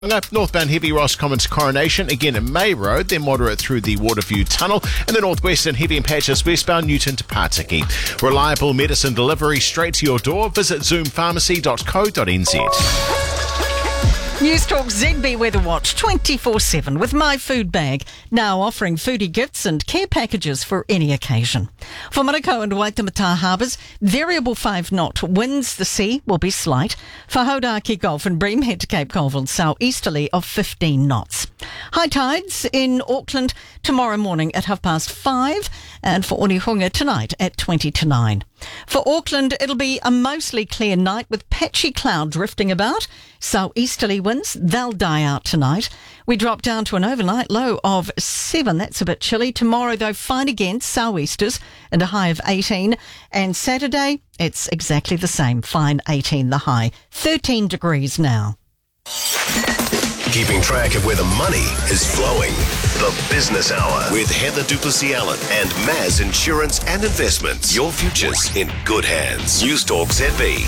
Northbound heavy Roscommon to Coronation, again in May Road, then moderate through the Waterview Tunnel, and the northwestern heavy in patches westbound Newton to Partiki. Reliable medicine delivery straight to your door. Visit zoompharmacy.co.nz. News Talk ZB Weather Watch 24/7 with My Food Bag, now offering foodie gifts and care packages for any occasion. For Manukau and Waitemata Harbours, variable 5-knot winds, the sea will be slight. For Hauraki Gulf and Bream head to Cape Colville, southeasterly of 15 knots. High tides in Auckland tomorrow morning at 5:30, and for Onehunga tonight at 20 to 9. For Auckland, it'll be a mostly clear night with patchy cloud drifting about. Southeasterly winds, they'll die out tonight. We drop down to an overnight low of 7. That's a bit chilly. Tomorrow, though, fine again, sou'easters and a high of 18. And Saturday, it's exactly the same, fine 18 the high. 13 degrees now. Keeping track of where the money is flowing. The Business Hour with Heather Duplessis-Allen and Maz Insurance and Investments. Your future's in good hands. News Talk ZB.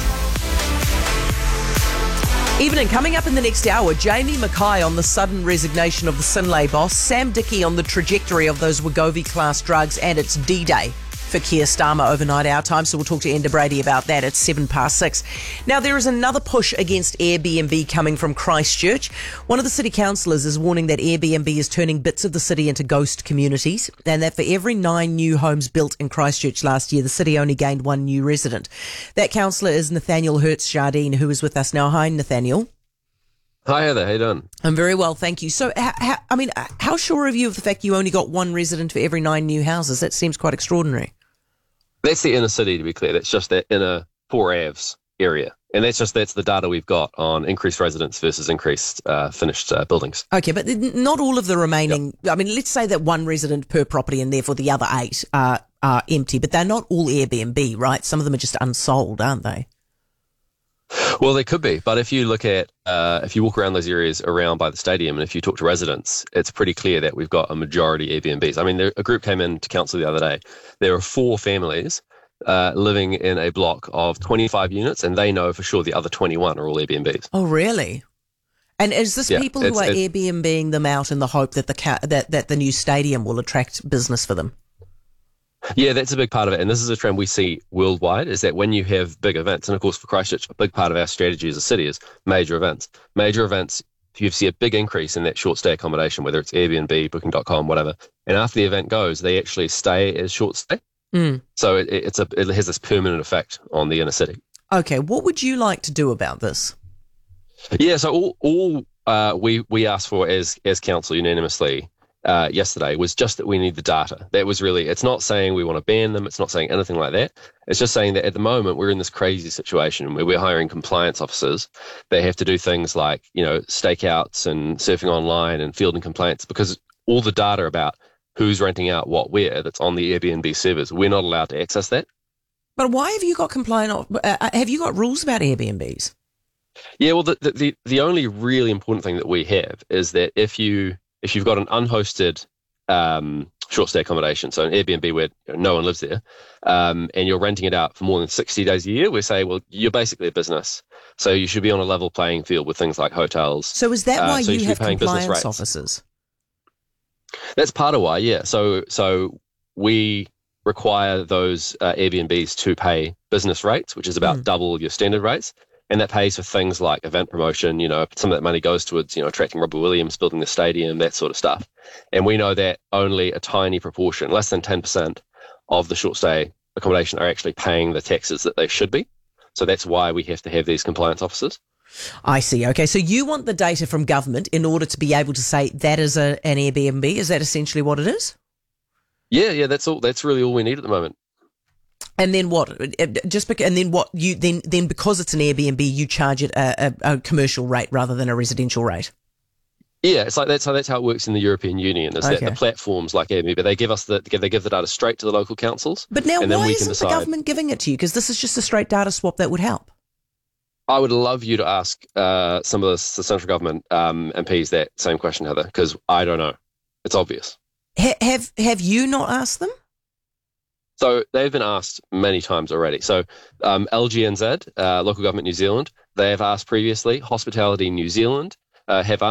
Evening, coming up in the next hour, Jamie Mackay on the sudden resignation of the Synlait boss, Sam Dickey on the trajectory of those Wegovy-class drugs, and it's D-Day for Keir Starmer overnight our time, so we'll talk to Enda Brady about that at 6:07. Now, there is another push against Airbnb coming from Christchurch. One of the city councillors is warning that Airbnb is turning bits of the city into ghost communities, and that for every 9 new homes built in Christchurch last year, the city only gained 1 new resident. That councillor is Nathaniel Hertz-Jardine, who is with us now. Hi, Nathaniel. Hi, Heather. How you doing? I'm very well, thank you. So, how sure are you of the fact you only got 1 resident for every 9 new houses? That seems quite extraordinary. That's the inner city, to be clear. That's just that inner Port Avs area. And that's the data we've got on increased residents versus increased finished buildings. Okay, but not all of the remaining... Yep. I mean, let's say that 1 resident per property and therefore the other 8 are empty, but they're not all Airbnb, right? Some of them are just unsold, aren't they? Well, they could be, but if you look at, if you walk around those areas around by the stadium and if you talk to residents, it's pretty clear that we've got a majority Airbnbs. I mean, a group came in to council the other day. There are 4 families living in a block of 25 units, and they know for sure the other 21 are all Airbnbs. Oh, really? And is this people who are Airbnb-ing them out in the hope that that the new stadium will attract business for them? Yeah, that's a big part of it. And this is a trend we see worldwide, is that when you have big events, and of course for Christchurch, a big part of our strategy as a city is major events. Major events, you see a big increase in that short stay accommodation, whether it's Airbnb, Booking.com, whatever. And after the event goes, they actually stay as short stay. So it has this permanent effect on the inner city. Okay, what would you like to do about this? Yeah, so all we asked for as council unanimously yesterday was just that we need the data. That was really, it's not saying we want to ban them. It's not saying anything like that. It's just saying that at the moment we're in this crazy situation where we're hiring compliance officers. They have to do things like, stakeouts and surfing online and fielding complaints, because all the data about who's renting out what where that's on the Airbnb servers, we're not allowed to access that. But why have you got have you got rules about Airbnbs? Yeah, well, the only really important thing that we have is that if you've got an unhosted short stay accommodation, so an Airbnb where no one lives there, and you're renting it out for more than 60 days a year, we say, well, you're basically a business. So you should be on a level playing field with things like hotels. So is that why you have compliance officers? officers? That's part of why, yeah. So we require those Airbnbs to pay business rates, which is about double your standard rates. And that pays for things like event promotion. Some of that money goes towards, attracting Robbie Williams, building the stadium, that sort of stuff. And we know that only a tiny proportion, less than 10% of the short stay accommodation are actually paying the taxes that they should be. So that's why we have to have these compliance officers. I see. Okay. So you want the data from government in order to be able to say that is an Airbnb. Is that essentially what it is? Yeah. That's all. That's really all we need at the moment. And then what? Then because it's an Airbnb, you charge it a commercial rate rather than a residential rate. Yeah, it's like that's how it works in the European Union. Is that the platforms like Airbnb, they give the data straight to the local councils. But now, and then why we can isn't decide. the government giving it to you? Because this is just a straight data swap that would help. I would love you to ask some of the central government MPs that same question, Heather, because I don't know. It's obvious. Have you not asked them? So they've been asked many times already. So LGNZ, Local Government New Zealand, they have asked previously. Hospitality New Zealand, have